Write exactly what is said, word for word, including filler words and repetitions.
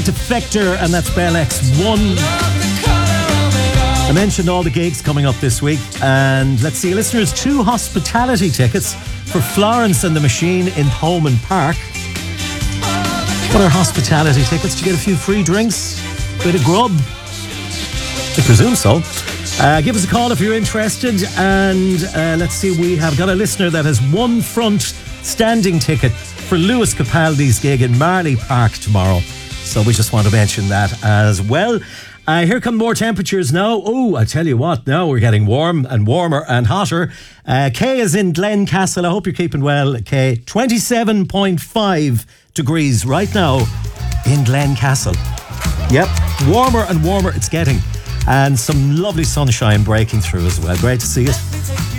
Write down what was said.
Defector, and that's Bell X one. I mentioned all the gigs coming up this week, and let's see, listeners, two hospitality tickets for Florence and the Machine in Holman Park. What are hospitality tickets? Do you get a few free drinks? Bit of grub? I presume so. Uh, give us a call if you're interested, and uh, let's see, we have got a listener that has one front standing ticket for Lewis Capaldi's gig in Marley Park tomorrow. So we just want to mention that as well. Uh, here come more temperatures now. Oh, I tell you what, now we're getting warm and warmer and hotter. Uh, Kay is in Glencastle. I hope you're keeping well, Kay. twenty-seven point five degrees right now in Glencastle. Yep, warmer and warmer it's getting. And some lovely sunshine breaking through as well. Great to see it.